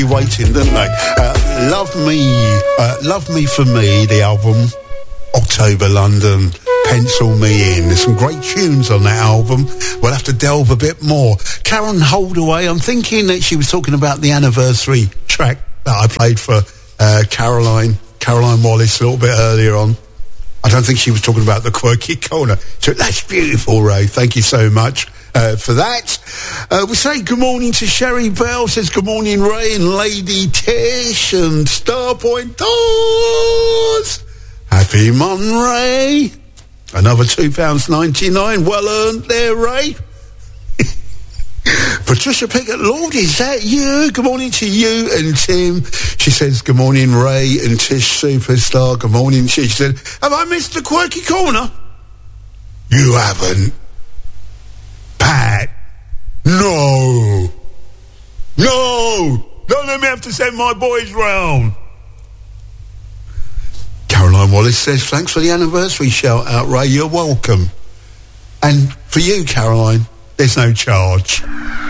waiting, didn't they? Love Me For Me, the album, October London, Pencil Me In. There's some great tunes on that album. We'll have to delve a bit more. Karen Holdaway, I'm thinking that she was talking about the anniversary track that I played for Caroline Wallace a little bit earlier on. I don't think she was talking about the Quirky Corner. So that's beautiful, Ray. Thank you so much for that. We say good morning to Sherry Bell, says good morning, Ray, and Lady Tish, and Starpoint Doors. Happy Monray. Another £2.99. Well earned there, Ray. Patricia Pickett, Lord, is that you? Good morning to you and Tim. She says, good morning, Ray and Tish Superstar. Good morning. She said, have I missed the Quirky Corner? You haven't. Pat. No. Don't let me have to send my boys round. Caroline Wallace says, thanks for the anniversary shout out, Ray. You're welcome. And for you, Caroline, there's no charge.